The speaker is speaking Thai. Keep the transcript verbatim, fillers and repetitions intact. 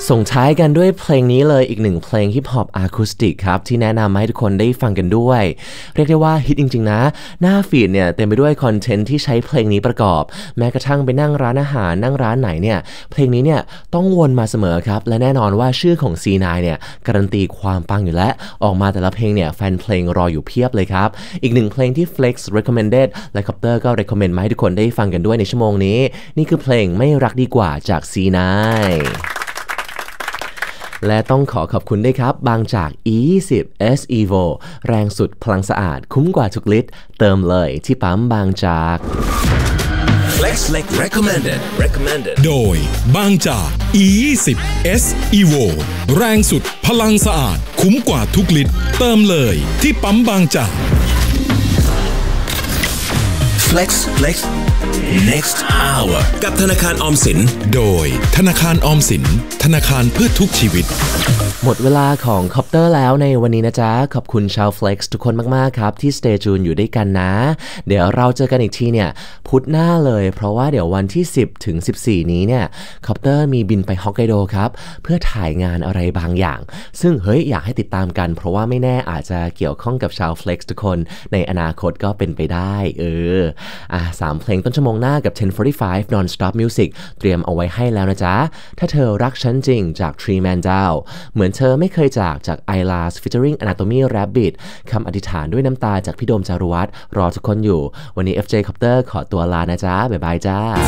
ส่งท้ายกันด้วยเพลงนี้เลยอีกหนึ่งเพลงฮิปฮอปอะคูสติกครับที่แนะนำให้ทุกคนได้ฟังกันด้วยเรียกได้ว่าฮิตจริงๆนะหน้าฟีดเนี่ยเต็มไปด้วยคอนเทนต์ที่ใช้เพลงนี้ประกอบแม้กระทั่งไปนั่งร้านอาหารนั่งร้านไหนเนี่ยเพลงนี้เนี่ยต้องวนมาเสมอครับและแน่นอนว่าชื่อของ ซี ไนน์ เนี่ยการันตีความปังอยู่แล้วออกมาแต่ละเพลงเนี่ยแฟนเพลงรออยู่เพียบเลยครับอีกหนึ่งเพลงที่ Flex recommended และ Copter ก็ recommend มาให้ทุกคนได้ฟังกันด้วยในชั่วโมงนี้นี่คือเพลงไม่รักดีกว่าจาก ซี ไนน์ และต้องขอขอบคุณด้วยครับบางจาก อี ยี่สิบ เอส Evo แรงสุดพลังสะอาดคุ้มกว่าทุกลิตรเติมเลยที่ปั๊มบางจาก Flex Flex recommended recommended โดยบางจาก อี ยี่สิบ เอส Evo แรงสุดพลังสะอาดคุ้มกว่าทุกลิตรเติมเลยที่ปั๊มบางจาก Flex Flex next hour กับธนาคารออมสินโดยธนาคารออมสินธนาคารเพื่อทุกชีวิตหมดเวลาของคอปเตอร์แล้วในวันนี้นะจ๊ะขอบคุณชาว Flex ทุกคนมากๆครับที่ Stay Tune อยู่ด้วยกันนะเดี๋ยวเราเจอกันอีกทีเนี่ยพุธหน้าเลยเพราะว่าเดี๋ยววันที่สิบถึงสิบสี่นี้เนี่ยคอปเตอร์มีบินไปฮอกไกโดครับเพื่อถ่ายงานอะไรบางอย่างซึ่งเฮ้ยอยากให้ติดตามกันเพราะว่าไม่แน่อาจจะเกี่ยวข้องกับชาว Flex ทุกคนในอนาคตก็เป็นไปได้เอออ่ะสามเพลงต้นชั่วโมงหน้ากับสิบสี่สิบห้า Non-Stop Music เตรียมเอาไว้ให้แล้วนะจ๊ะถ้าเธอรักฉันจริงจาก Three Man Down เหมือนเธอไม่เคยจากจาก Eyelash featuring Anatomy Rabbit คำอธิษฐานด้วยน้ำตาจากพี่โดมจารุวัฒน์รอทุกคนอยู่วันนี้ เอฟ เจ Copter ขอตัวลานะจ๊ะบ๊ายบายจ้า